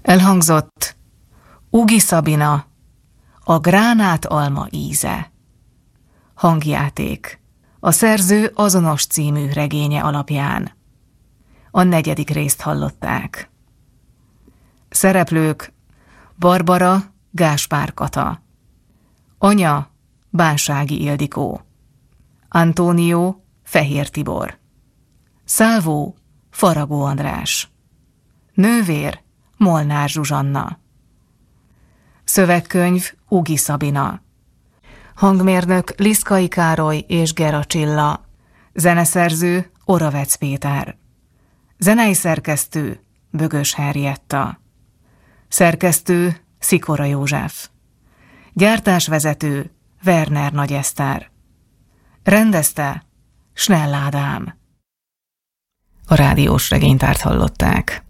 Elhangzott Ugi Szabina, a gránátalma íze. Hangjáték. A szerző azonos című regénye alapján. A 4. részt hallották. Szereplők: Barbara, Gáspár Kata. Anya, Bánsági Ildikó. Antónió, Fehér Tibor. Szálvó, Faragó András. Nővér, Molnár Zsuzsanna. Szövegkönyv, Ugi Szabina. Hangmérnök, Liszkai Károly és Gera Csilla. Zeneszerző, Oravec Péter. Zenei szerkesztő, Bögös Henrietta. Szerkesztő, Szikora József. Gyártásvezető, Werner Nagy Eszter. Rendezte, Snell Ádám. A rádiós regénytárt hallották.